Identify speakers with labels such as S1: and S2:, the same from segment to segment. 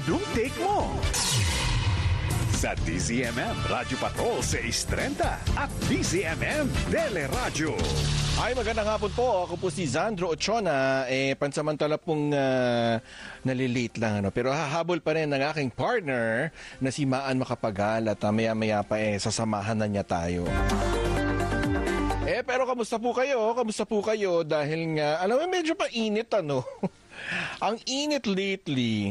S1: Anong take mo? Sa DZMM Radyo Patrol 630 at DZMM Teleradyo.
S2: Ay, magandang hapon po. Ako po si Zandro Ochona. Pansamantala pong nalilate lang. Pero hahabol pa rin ng aking partner na si Maan Makapagal at maya-maya pa sasamahan na niya tayo. Pero kamusta po kayo? Kamusta po kayo? Dahil nga, alam mo, medyo pa init Ang init lately.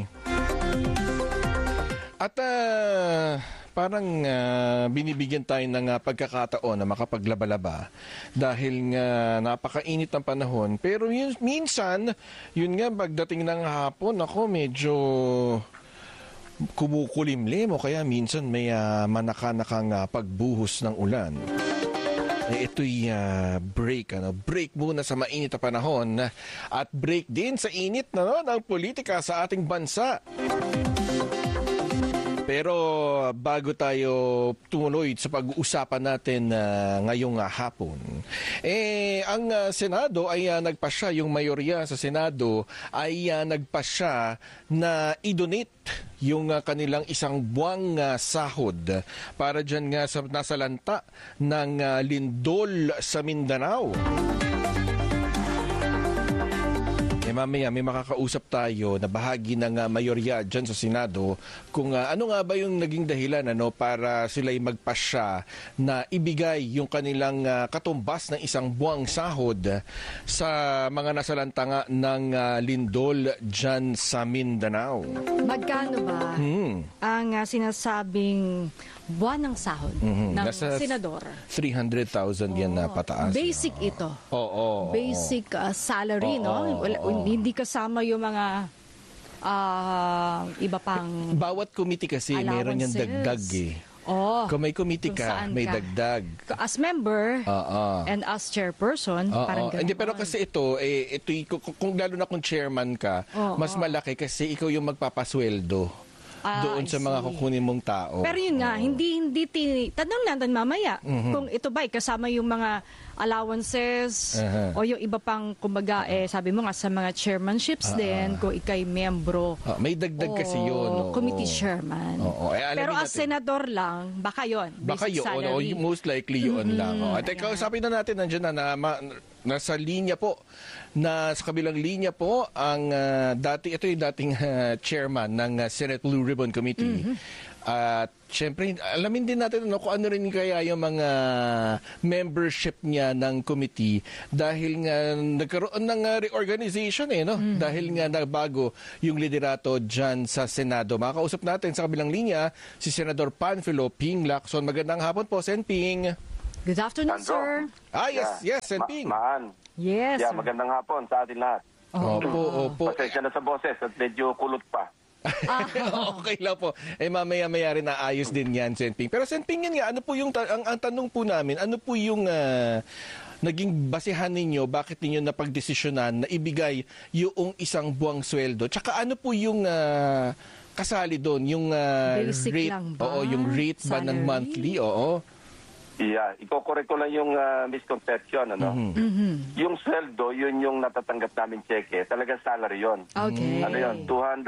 S2: At parang binibigyan tayo ng pagkakataon na makapaglaba-laba dahil nga napakainit ng panahon. Pero minsan, yun nga, pagdating ng hapon, ako medyo kumukulimlim o kaya minsan may manakanakang pagbuhos ng ulan. Ito'y break. Break muna sa mainit na panahon at break din sa init ng politika sa ating bansa. Pero bago tayo tumuloy sa pag-uusapan natin ngayong hapon, ang Senado ay nagpasya, yung mayorya sa Senado ay nagpasya na i-donate yung kanilang isang buwang sahod para dyan nga sa nasalanta ng lindol sa Mindanao. Mamaya may makakausap tayo na bahagi ng mayorya dyan sa Senado kung ano nga ba yung naging dahilan para sila'y magpasya na ibigay yung kanilang katumbas ng isang buwang sahod sa mga nasalanta nga ng lindol dyan sa Mindanao.
S3: Magkano ba ang sinasabing buwan ng sahod ng
S2: nasa
S3: senador?
S2: 300,000 yan na pataas.
S3: Basic ito.
S2: Oo.
S3: Basic salary, no? Hindi kasama yung mga iba pang
S2: bawat committee kasi meron yung dagdag Kung may committee ka, may dagdag.
S3: As member and as chairperson, parang ganun.
S2: Hindi, pero kasi ito kung lalo na kung chairman ka, mas malaki kasi ikaw yung magpapasweldo doon sa mga kukunin mong tao.
S3: Pero yun nga, hindi tanong natin mamaya kung ito ba kasama yung mga allowances o yung iba pang, kumbaga, sabi mo nga sa mga chairmanships din, kung ikay membro.
S2: May dagdag kasi yun.
S3: Committee chairman. Pero as senador lang, baka yun.
S2: Baka yun, most likely yun lang. At kausapin na natin, nandiyan na nasa linya po, sa kabilang linya po, ang ito yung dating chairman ng Senate Blue Ribbon Committee. At syempre, alamin din natin kung ano rin kaya yung mga membership niya ng committee dahil nga nagkaroon ng reorganization dahil nga nabago yung liderato dyan sa Senado. Makakausap natin sa kabilang linya si Senador Panfilo Ping Lacson. Magandang hapon po, Sen Ping.
S3: Good afternoon, sir.
S2: Yes, Sen Ping.
S4: Maan.
S3: Yes,
S4: sir. Magandang hapon sa atin lahat.
S2: Opo.
S4: Pasensya na sa boses at medyo kulot pa.
S2: Okay lang po. Mamaya-maya rin naayos din yan, Sen Ping. Pero Sen Ping, yan nga, ano po yung ang tanong po namin, ano po yung naging basihan ninyo, bakit ninyo napagdesisyonan na ibigay yung isang buwang sweldo? Tsaka ano po yung kasali doon, yung
S3: basic
S2: rate,
S3: lang ba?
S2: Yung rate ba ng monthly?
S4: Yeah, iko-correct ko lang yung misconception, Yung sweldo, yun yung natatanggap namin cheque. Talagang salary yun.
S3: Okay.
S4: Ano yun?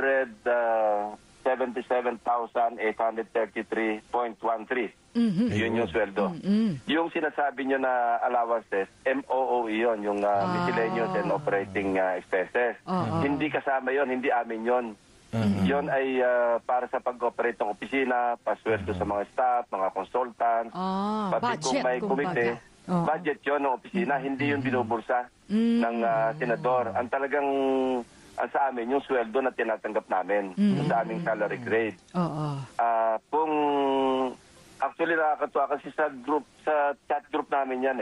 S4: 277,833.13. Yun yung sweldo. Yung sinasabi nyo na allowances, MOOE yun, yung miscellaneous and operating expenses. Hindi kasama yun, hindi amin yun. Yun ay para sa pag-operate ng opisina, pasweldo sa mga staff, mga consultants, pati
S3: budget,
S4: kung may komite, budget yun ng opisina, hindi yun binubulsa ng senador. Ang talagang sa amin, yung sweldo na tinatanggap namin sa aming salary grade. Kung actually nakakatuwa kasi sa chat group namin yan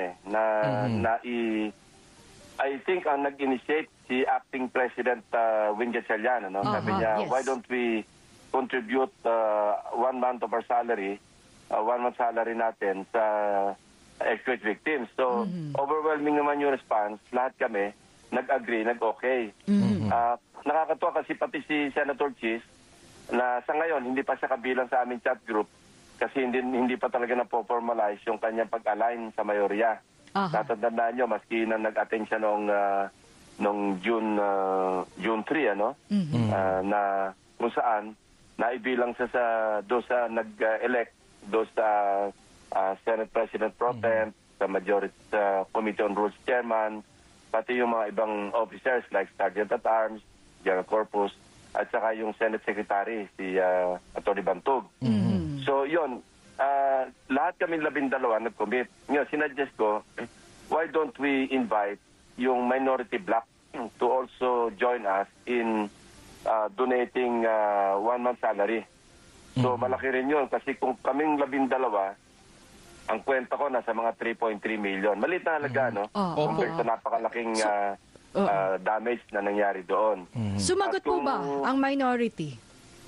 S4: I think ang nag-initiate si Acting President Win Gatchalian, sabi niya, why don't we contribute 1 month of our salary, 1 month salary natin sa earthquake victims. So, overwhelming naman yung response. Lahat kami nag-agree, nag-okay. Nakakatuwa kasi pati si Senator Chis, na sa ngayon, hindi pa siya kabilang sa aming chat group kasi hindi pa talaga na-formalize yung kanyang pag-align sa mayorya. Tatandaan nyo, maski na nag-attend siya noong June 3, na kung saan naibilang sa do sa nag-elect, do sa Senate President Pro Tem, sa Majority Committee on Rules Chairman, pati yung mga ibang officers like Sergeant at Arms, General Corpus, at saka yung Senate Secretary, si Atty. Bantog. So yun, lahat kami 12 nag-commit. Ngayon, sinuggest ko, why don't we invite yung minority bloc to also join us in donating 1 month salary. So malaki rin yun kasi kung kaming 12, ang kwenta ko nasa mga 3.3 million. Maliit na halaga, no? Compared sa napakalaking damage na nangyari doon.
S3: Sumagot po ba ang minority?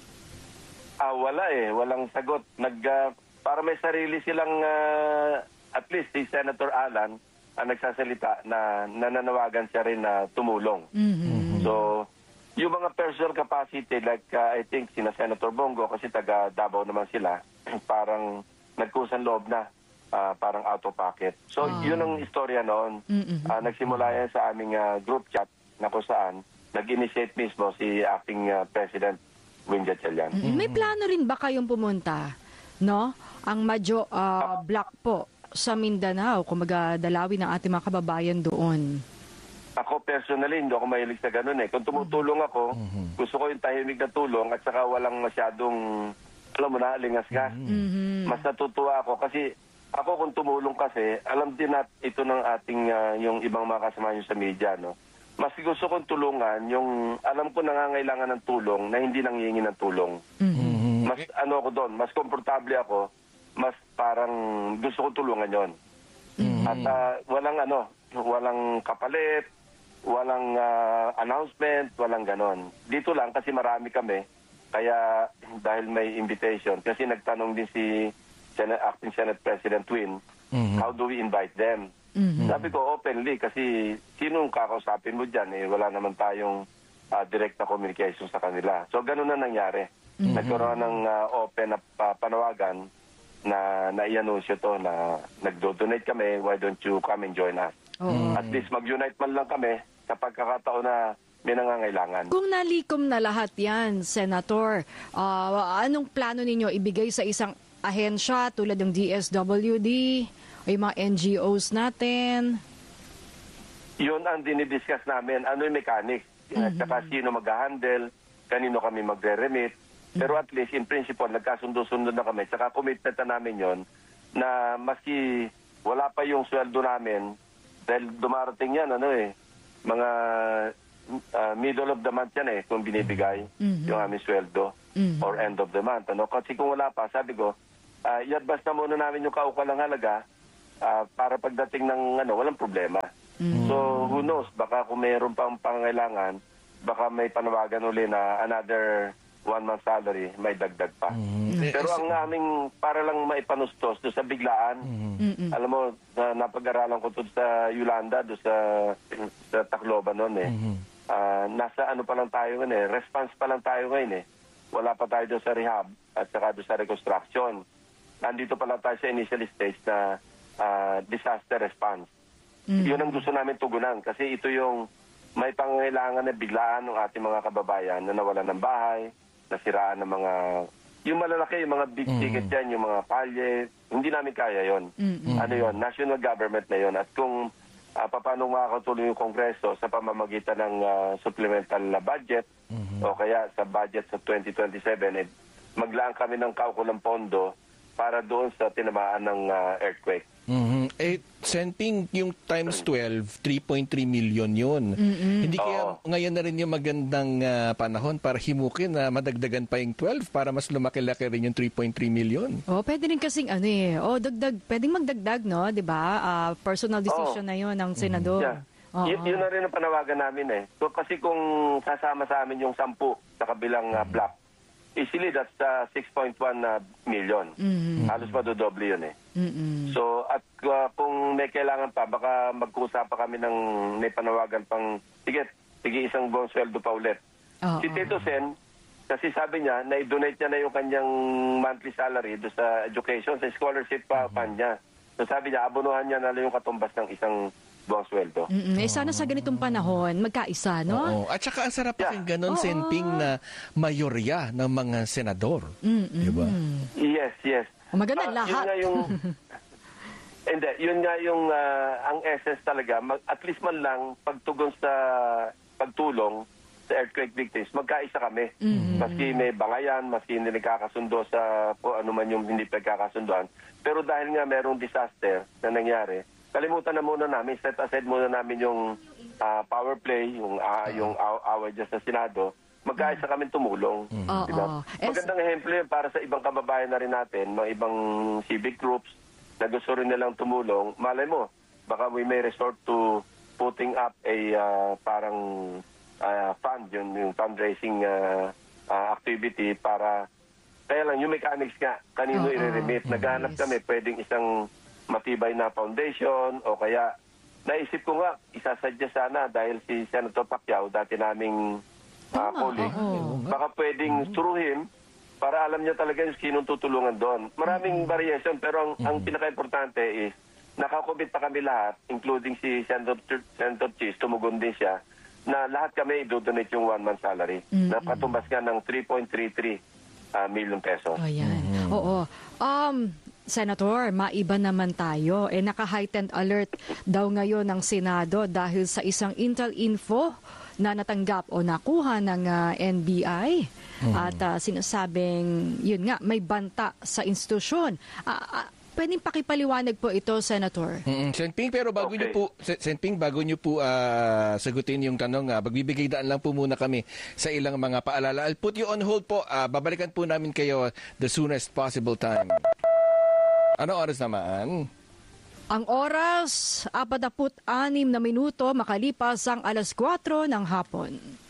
S4: Wala walang sagot. Para may sarili silang, at least si Senator Alan, ang nagsasalita na nananawagan siya rin na tumulong. So, yung mga personal capacity, like I think sina Senator Bongo, kasi taga Davao naman sila, parang nagkusang loob na, parang out of pocket. So, yun ang istorya noon. Nagsimula yan sa aming group chat na kung saan nag-initiate mismo si acting President Win Gatchalian.
S3: May plano rin ba kayong pumunta, no? Ang Madjo Block po sa Mindanao, kung dalawin ng ating mga kababayan doon.
S4: Ako personally, hindi ako mahilig sa ganun Kung tumutulong ako, gusto ko yung tahimik na tulong at saka walang masyadong, alam mo na, lingas-gas. Mas natutuwa ako kasi ako kung tumulong kasi, alam din natin ito ng ating, yung ibang mga kasama nyo sa media, no? Mas gusto kong tulungan yung, alam ko nangangailangan ng tulong na hindi nanghihingi ng tulong. Mas ano ako doon, mas komportable ako, mas parang gusto kong tulungan yon. At walang kapalit, walang announcement, walang ganon. Dito lang kasi marami kami, kaya dahil may invitation, kasi nagtanong din si Acting Senate President Win, how do we invite them? Sabi ko openly kasi sinong kakausapin mo dyan, wala naman tayong direct na communication sa kanila. So ganun na nangyari. Nagkaroon ng open na panawagan na i-anunsyo to na nagdo-donate kami, why don't you come and join us? At least mag-unite man lang kami sa pagkakataon na may nangangailangan.
S3: Kung nalikom na lahat yan, Senator, anong plano ninyo ibigay sa isang ahensya tulad ng DSWD o yung mga NGOs natin?
S4: Yun ang dinidiscuss namin. Ano yung mechanics? At saka sino mag-handle, kanino kami magre-remit. Pero at least, in principle, nagkasundo-sundo na kami. Saka commitment na namin yon na maski wala pa yung sweldo namin, dahil dumarating yan, mga middle of the month yan kung binibigay yung aming sweldo or end of the month. Kasi kung wala pa, sabi ko, i-advance na muna namin yung kaukalang halaga para pagdating ng walang problema. So, who knows, baka kung mayroon pang pangangailangan, baka may panawagan uli na another 1 month salary, may dagdag pa. Pero ang aming, para lang maipanustos doon sa biglaan, alam mo, napag-aralan ko doon sa Yolanda, doon sa Tacloban noon nasa pa lang tayo ngayon response pa lang tayo ngayon Wala pa tayo doon sa rehab at saka doon sa reconstruction. Nandito pa lang tayo sa initial stage na disaster response. Yun ang gusto namin tugunan kasi ito yung may pangangailangan na biglaan ng ating mga kababayan na nawalan ng bahay, nasiraan ng mga, yung malalaki, yung mga big ticket yan, yung mga palye, hindi namin kaya yon. National government na yon. At kung paano makakatulong yung Kongreso sa pamamagitan ng supplemental na budget o kaya sa budget sa 2027, maglaan kami ng kaukulang pondo para doon sa tinamaan ng earthquake.
S2: Senping yung times 12, 3.3 million yun. Hindi kaya ngayon na rin yung magandang panahon para himukin na madagdagan pa yung 12 para mas lumaki-laki rin yung 3.3 million?
S3: Pwede rin kasing pwedeng magdagdag, no? Diba? Personal decision na yun ng senador.
S4: Yun na rin ang panawagan namin So, kasi kung sasama sa amin yung 10 sa kabilang block, easily that's 6.1 million. Halos madodoble yun So, at kung may kailangan pa, baka magkusa pa kami ng may panawagan pang, sige isang buong sweldo pa ulit. Si Tito Sen, kasi sabi niya, na-donate niya na yung kanyang monthly salary do sa education, sa scholarship pa fund niya. So sabi niya, abonuhan niya na lang yung katumbas ng isang buwang sweldo.
S3: Sana sa ganitong panahon, magkaisa, no?
S2: Oo. At saka ang sarap pakinggan nun, Senping, na mayorya ng mga senador. Diba?
S4: Yes.
S3: Maganda lahat.
S4: Yun nga yung, hindi, yun nga yung ang essence talaga, at least man lang pagtugon sa pagtulong sa earthquake victims, magkaisa kami. Maski may bangayan, maski hindi nagkakasundo sa ano man yung hindi pagkakasunduan. Pero dahil nga merong disaster na nangyari, kalimutan na muna namin, set aside muna namin yung power play, yung away dyan sa Senado, magkaisa kami tumulong. Diba? Magandang ehemplo yun para sa ibang kababayan na rin natin, mga ibang civic groups na gusto rin nilang tumulong. Malay mo, baka we may resort to putting up a parang fund, yung fundraising activity para, kaya lang yung mechanics nga, kanino i-remit. Naghanap kami, pwedeng isang matibay na foundation o kaya naisip ko nga, isasadya sana dahil si Senator Pacquiao, dati naming colleague, baka pwedeng through him para alam niya talaga yung sinong tutulungan doon. Maraming variation pero ang pinaka-importante is nakakomit pa kami lahat, including si Senator Cheese, tumugon din siya, na lahat kami i-donate yung 1 month salary na patumbas nga ng 3.33 million pesos.
S3: Ayan. Oo. Senator, maiba naman tayo. Naka-heightened alert daw ngayon ng Senado dahil sa isang Intel info na natanggap o nakuha ng NBI at sinasabing, yun nga, may banta sa institusyon. Pwedeng pakipaliwanag po ito, Senator.
S2: Senping, pero bago niyo po, Senping, bago niyo po sagutin yung tanong, magbibigay daan lang po muna kami sa ilang mga paalala. I'll put you on hold po. Babalikan po namin kayo the soonest possible time. Ano oras naman?
S3: Ang oras, 46 na minuto makalipas ang 4:00 ng hapon.